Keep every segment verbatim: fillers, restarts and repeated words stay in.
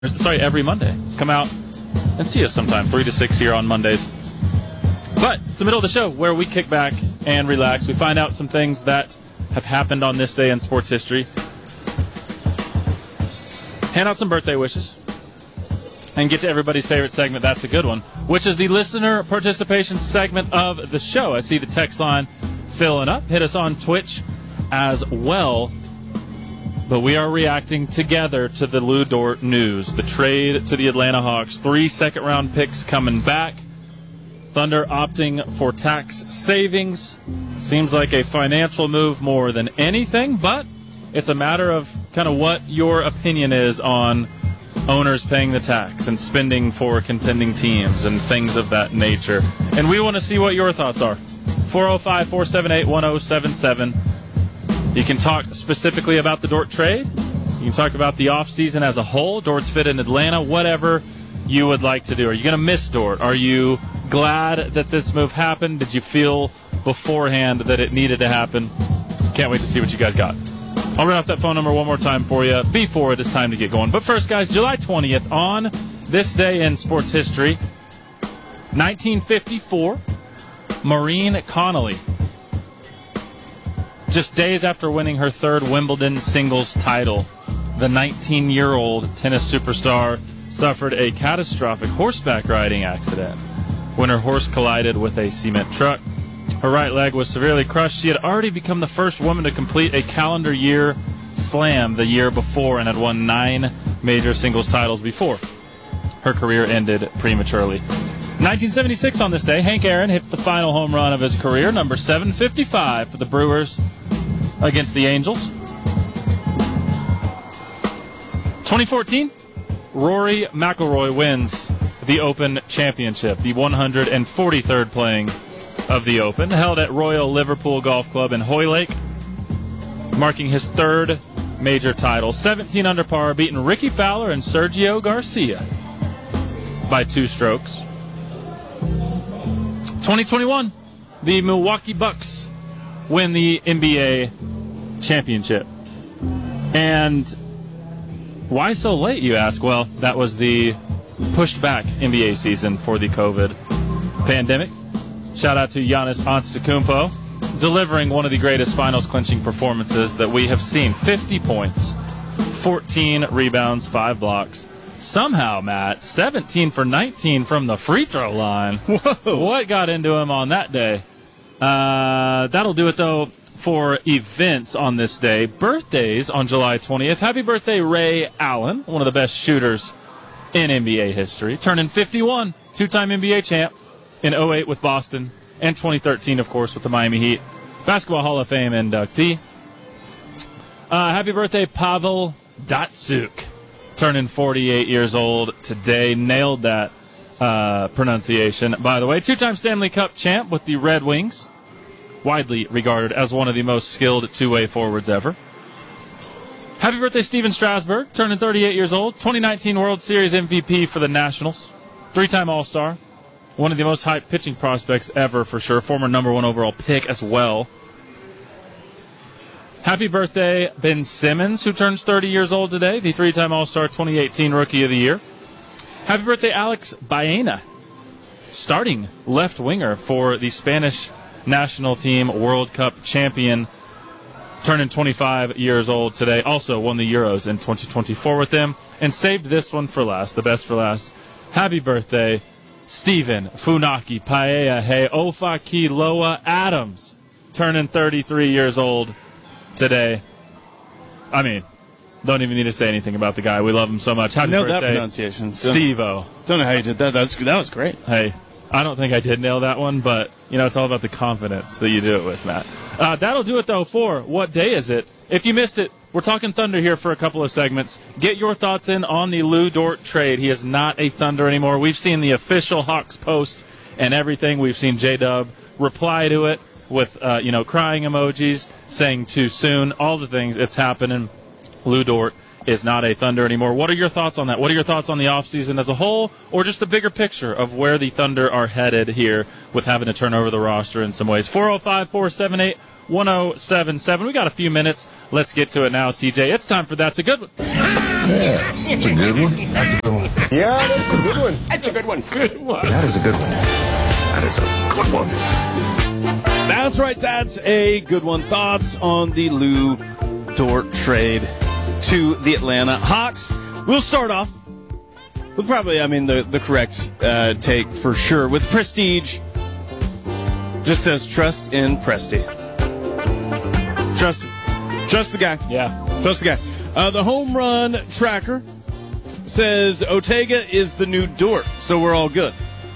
Sorry, every Monday. Come out and see us sometime, three to six here on Mondays. But it's the middle of the show where we kick back and relax. We find out some things that have happened on this day in sports history. Hand out some birthday wishes. And get to everybody's favorite segment. That's a good one. Which is the listener participation segment of the show. I see the text line filling up. Hit us on Twitch as well. But we are reacting together to the Lou Dort news. The trade to the Atlanta Hawks. Three second-round picks coming back. Thunder opting for tax savings. Seems like a financial move more than anything, but it's a matter of kind of what your opinion is on owners paying the tax and spending for contending teams and things of that nature. And we want to see what your thoughts are. four oh five, four seven eight, one oh seven seven. You can talk specifically about the Dort trade. You can talk about the offseason as a whole. Dort's fit in Atlanta, whatever you would like to do. Are you going to miss Dort? Are you glad that this move happened? Did you feel beforehand that it needed to happen? Can't wait to see what you guys got. I'll run off that phone number one more time for you before it is time to get going. But first, guys, July twentieth, on this day in sports history, nineteen fifty-four, Maureen Connolly, just days after winning her third Wimbledon singles title, the nineteen-year-old tennis superstar suffered a catastrophic horseback riding accident when her horse collided with a cement truck. Her right leg was severely crushed. She had already become the first woman to complete a calendar year slam the year before and had won nine major singles titles before her career ended prematurely. nineteen seventy-six on this day, Hank Aaron hits the final home run of his career, number seven fifty-five for the Brewers against the Angels. twenty fourteen, Rory McIlroy wins the Open Championship, the one hundred forty-third playing of the Open, held at Royal Liverpool Golf Club in Hoylake, marking his third major title. seventeen under par, beating Ricky Fowler and Sergio Garcia by two strokes. twenty twenty-one, the Milwaukee Bucks win the N B A championship. And why so late, you ask? Well, that was the pushed back N B A season for the COVID pandemic. Shout out to Giannis Antetokounmpo, delivering one of the greatest finals clinching performances that we have seen. fifty points, fourteen rebounds, five blocks. Somehow, Matt, seventeen for nineteen from the free throw line. Whoa. What got into him on that day? Uh, that'll do it, though, for events on this day. Birthdays on July twentieth. Happy birthday, Ray Allen, one of the best shooters in N B A history. Turning fifty-one, two-time N B A champ in oh eight with Boston, and twenty thirteen, of course, with the Miami Heat. Basketball Hall of Fame inductee. Uh, happy birthday, Pavel Datsyuk. Turning forty-eight years old today. Nailed that uh, pronunciation, by the way. Two-time Stanley Cup champ with the Red Wings. Widely regarded as one of the most skilled two-way forwards ever. Happy birthday, Steven Strasburg. Turning thirty-eight years old. twenty nineteen World Series M V P for the Nationals. Three-time All-Star. One of the most hyped pitching prospects ever, for sure. Former number one overall pick as well. Happy birthday, Ben Simmons, who turns thirty years old today, the three-time All-Star twenty eighteen Rookie of the Year. Happy birthday, Alex Baena, starting left winger for the Spanish national team World Cup champion, turning twenty-five years old today. Also won the Euros in twenty twenty-four with them, and saved this one for last, the best for last. Happy birthday, Stephen Funaki Paea He Ofaki Loa Adams, turning thirty-three years old today. I mean, don't even need to say anything about the guy. We love him so much. Happy Nailed birthday, that pronunciation. Steve-O. Don't know how you did that. That's, that was great. Hey, I don't think I did nail that one, but, you know, it's all about the confidence that you do it with, Matt. Uh, that'll do it, though, for What Day Is It? If you missed it, we're talking Thunder here for a couple of segments. Get your thoughts in on the Lou Dort trade. He is not a Thunder anymore. We've seen the official Hawks post and everything. We've seen J-Dub reply to it with, uh, you know, crying emojis, saying too soon, all the things. It's happening. Lou Dort is not a Thunder anymore. What are your thoughts on that? What are your thoughts on the offseason as a whole, or just the bigger picture of where the Thunder are headed here with having to turn over the roster in some ways? four oh five, four seven eight, one oh seven seven. We got a few minutes. Let's get to it now, C J. It's time for That's a Good One. Yeah, that's a good one. That's a good one. Yeah, that's a good one. That's a good one. Good one. That is a good one. That is a good one. That's right. That's a good one. Thoughts on the Lou Dort trade to the Atlanta Hawks? We'll start off with probably, I mean, the, the correct uh, take for sure. With Prestige, just says trust in Presti. Trust, trust the guy. Yeah. Trust the guy. Uh, the home run tracker says Ortega is the new Dort, so we're all good.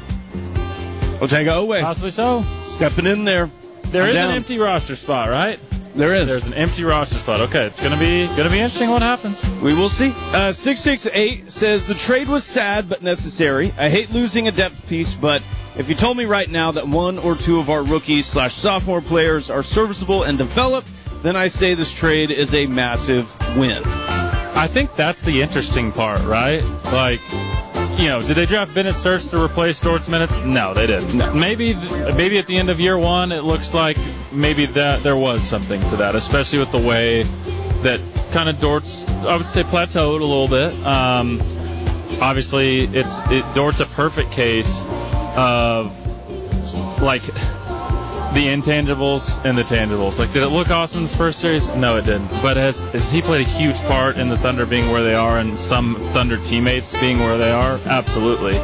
Ortega away. Possibly so. Stepping in there. There I'm is down. an empty roster spot, right? There is. There's an empty roster spot. Okay, it's gonna be gonna be interesting what happens. We will see. Uh, six six eight says the trade was sad but necessary. I hate losing a depth piece, but if you told me right now that one or two of our rookies slash sophomore players are serviceable and develop, then I say this trade is a massive win. I think that's the interesting part, right? Like, you know, did they draft Bennett Sturts to replace Dort's minutes? No, they didn't. No. Maybe, th- maybe at the end of year one, it looks like maybe that there was something to that, especially with the way that kind of Dort's, I would say, plateaued a little bit. Um, obviously, it's it, Dort's a perfect case of like the intangibles and the tangibles. Like, did it look awesome in this first series? No, it didn't. But has, has he played a huge part in the Thunder being where they are and some Thunder teammates being where they are? Absolutely.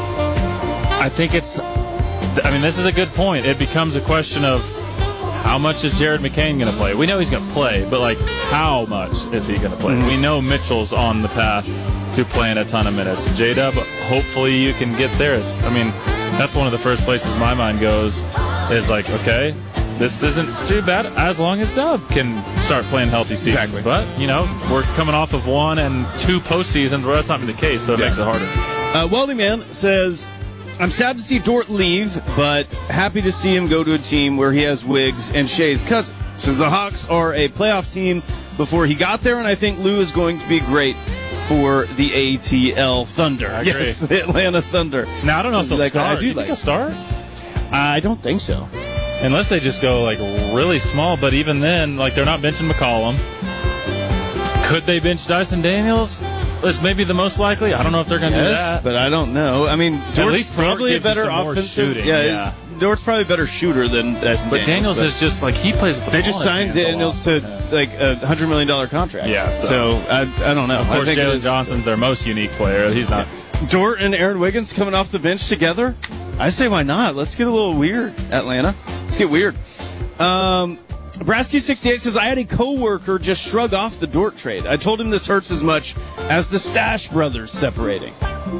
I think it's, I mean, this is a good point. It becomes a question of how much is Jared McCain going to play? We know he's going to play, but, like, how much is he going to play? Mm-hmm. We know Mitchell's on the path to playing a ton of minutes. J-Dub, hopefully you can get there. It's, I mean, that's one of the first places my mind goes is like, okay, this isn't too bad as long as Dub can start playing healthy seasons. Exactly. But, you know, we're coming off of one and two postseasons where that's not been the case, so it Yeah. makes it harder. Uh, Welding Man says, I'm sad to see Dort leave, but happy to see him go to a team where he has Wiggs and Shea's cousin. Says the Hawks are a playoff team before he got there, and I think Lou is going to be great for the A T L Thunder. I agree. Yes, the Atlanta Thunder. Now, I don't know if they'll Like, start. I Do do you think like they'll start? I don't think so. Unless they just go, like, really small, but even then, like, they're not benching McCollum. Could they bench Dyson Daniels? That's maybe the most likely. I don't know if they're going to do Yes, that. but I don't know. I mean, Dort's least Dort probably a gives you better some more offensive shooting, Yeah, yeah. he's- Dort's probably a better shooter than Dyson But Daniels but is just, like, he plays with the They ball just in his signed hands a Daniels lot. to, like, a one hundred million dollars contract. Yeah, so, so- I, I don't know. Of I course, think it Jalen is- Johnson's their most unique player. He's not. Dort and Aaron Wiggins coming off the bench together? I say why not? Let's get a little weird, Atlanta. Let's get weird. Um, Brasky sixty-eight says, I had a coworker just shrug off the Dort trade. I told him this hurts as much as the Stash brothers separating.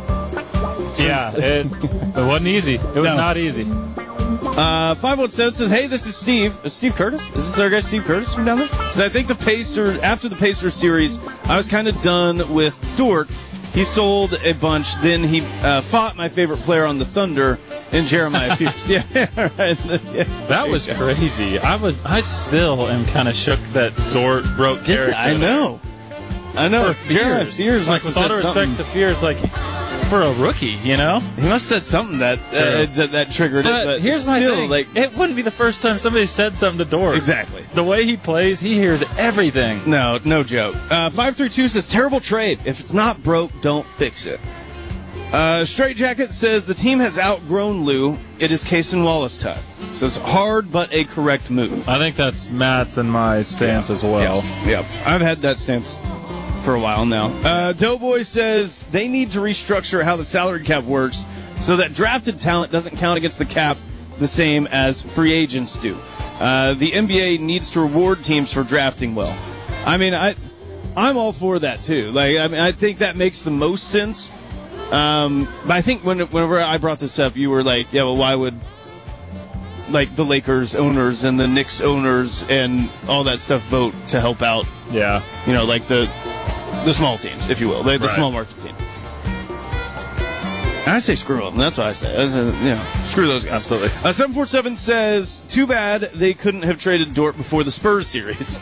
Yeah, it, it wasn't easy. It was No. not easy. Uh, five one seven says, hey, this is Steve. Is Steve Curtis? Is this our guy Steve Curtis from down there? Because I think the Pacers, after the Pacers series, I was kind of done with Dort. He sold a bunch. Then he uh, fought my favorite player on the Thunder in Jeremiah Fierce. Yeah, right. Yeah. That was crazy. I was. I still am kind of shook that Dort broke character. I know. I know. For Jeremiah Fears. Fears Like, must with have all due said respect something. to Fears, like, for a rookie, you know? He must have said something that uh, True. that, that triggered But, it. But here's my still, thing. like, it wouldn't be the first time somebody said something to Dort. exactly. The way he plays, he hears everything. No, no joke. Uh, five three two says, terrible trade. If it's not broke, don't fix it. Uh, Straight Jacket says, the team has outgrown Lou. It is Case and Wallace time. Says, hard but a correct move. I think that's Matt's and my stance as well. Yeah, I've had that stance for a while now. Uh, Doughboy says, they need to restructure how the salary cap works so that drafted talent doesn't count against the cap the same as free agents do. Uh, the N B A needs to reward teams for drafting well. I mean, I, I'm all for that too. Like, I mean, I think that makes the most sense. Um, but I think when, whenever I brought this up, you were like, yeah, well, why would, like, the Lakers owners and the Knicks owners and all that stuff vote to help out, Yeah. you know, like the the small teams, if you will, the, the Right. small market team. I say screw them. That's what I say. I say, you know, screw those guys. Absolutely. Uh, seven four seven says, too bad they couldn't have traded Dort before the Spurs series.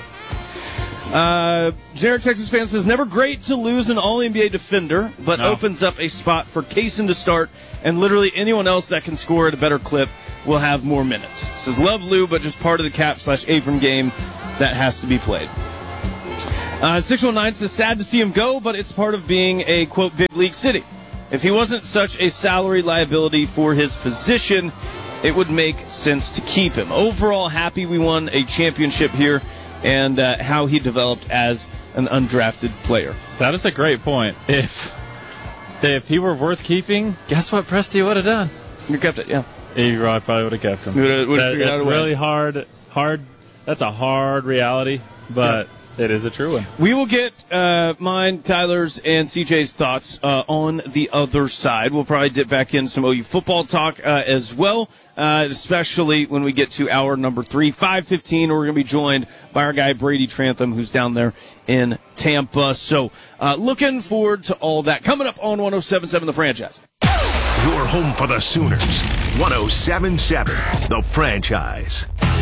uh, Generic Texas fan says, never great to lose an All N B A defender, but No. opens up a spot for Kaysen to start, and literally anyone else that can score at a better clip will have more minutes. Says, love Lou, but just part of the cap slash apron game that has to be played. Uh, six one nine says, sad to see him go, but it's part of being a, quote, big league city. If he wasn't such a salary liability for his position, it would make sense to keep him. Overall, happy we won a championship here and uh, how he developed as an undrafted player. That is a great point. If if he were worth keeping, guess what Presti would have done? You kept it, yeah. He probably would have kept him. Would've, would've That, figured that's out a way. really hard. Hard. That's a hard reality, but yeah. It is a true one. We will get uh, mine, Tyler's, and C J's thoughts uh, on the other side. We'll probably dip back in some O U football talk uh, as well, uh, especially when we get to hour number three, five fifteen. We're going to be joined by our guy Brady Trantham, who's down there in Tampa. So uh, looking forward to all that. Coming up on one oh seven point seven The Franchise. Your home for the Sooners. one oh seven point seven The Franchise.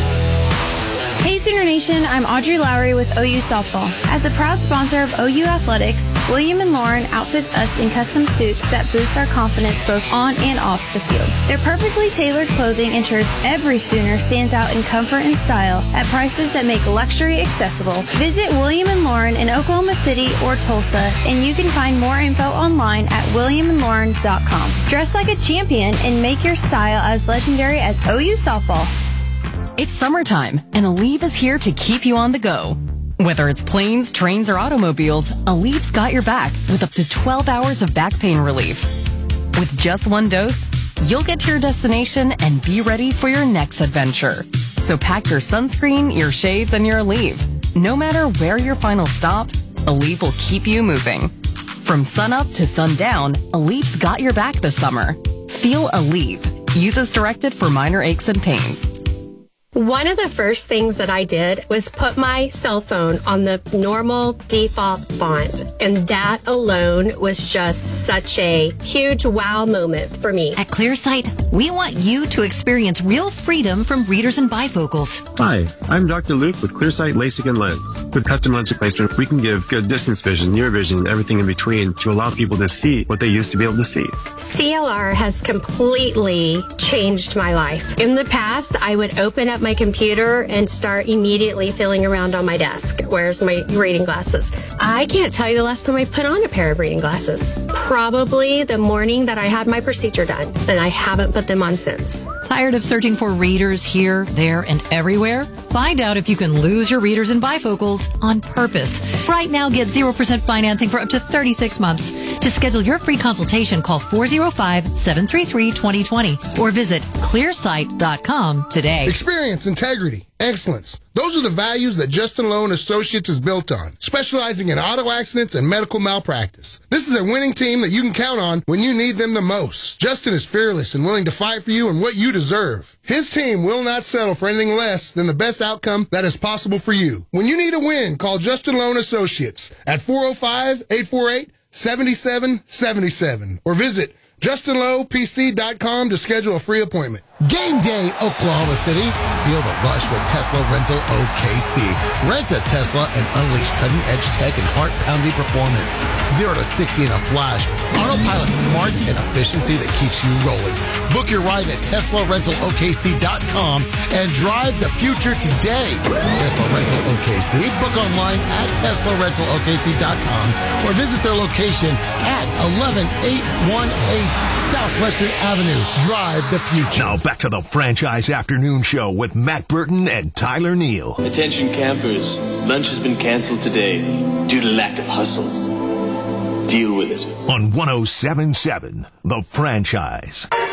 Hey Sooner Nation, I'm Audrey Lowry with O U Softball. As a proud sponsor of O U Athletics, William and Lauren outfits us in custom suits that boost our confidence both on and off the field. Their perfectly tailored clothing ensures every Sooner stands out in comfort and style at prices that make luxury accessible. Visit William and Lauren in Oklahoma City or Tulsa, and you can find more info online at william and lauren dot com. Dress like a champion and make your style as legendary as O U Softball. It's summertime, and Aleve is here to keep you on the go. Whether it's planes, trains, or automobiles, Aleve's got your back with up to twelve hours of back pain relief. With just one dose, you'll get to your destination and be ready for your next adventure. So pack your sunscreen, your shades, and your Aleve. No matter where your final stop, Aleve will keep you moving. From sunup to sundown, Aleve's got your back this summer. Feel Aleve. Use as directed for minor aches and pains. One of the first things that I did was put my cell phone on the normal default font, and that alone was just such a huge wow moment for me. At ClearSight, we want you to experience real freedom from readers and bifocals. Hi, I'm Doctor Luke with ClearSight LASIK and Lens. With custom lens replacement, we can give good distance vision, near vision, and everything in between to allow people to see what they used to be able to see. C L R has completely changed my life. In the past, I would open up my computer and start immediately feeling around on my desk. Where's my reading glasses? I can't tell you the last time I put on a pair of reading glasses. Probably the morning that I had my procedure done, and I haven't put them on since. Tired of searching for readers here, there, and everywhere? Find out if you can lose your readers and bifocals on purpose. Right now, get zero percent financing for up to thirty-six months. To schedule your free consultation, call four oh five, seven three three, two oh two oh or visit clearsight dot com today. Experience, integrity, excellence. Those are the values that Justin Lowe and Associates is built on, specializing in auto accidents and medical malpractice. This is a winning team that you can count on when you need them the most. Justin is fearless and willing to fight for you and what you deserve. His team will not settle for anything less than the best outcome that is possible for you. When you need a win, call Justin Lowe and Associates at four oh five, eight four eight, seven seven seven seven or visit justin lowe p c dot com to schedule a free appointment. Game day, Oklahoma City. Feel the rush with Tesla Rental O K C. Rent a Tesla and unleash cutting-edge tech and heart-pounding performance. Zero to sixty in a flash. Autopilot smarts and efficiency that keeps you rolling. Book your ride at tesla rental o k c dot com and drive the future today. Tesla Rental O K C. Book online at tesla rental o k c dot com or visit their location at eleven eight one eight Southwestern Avenue. Drive the future. Now back to the Franchise Afternoon Show with Matt Burton and Tyler Neal. Attention campers, lunch has been canceled today due to lack of hustle. Deal with it. On one oh seven point seven The Franchise.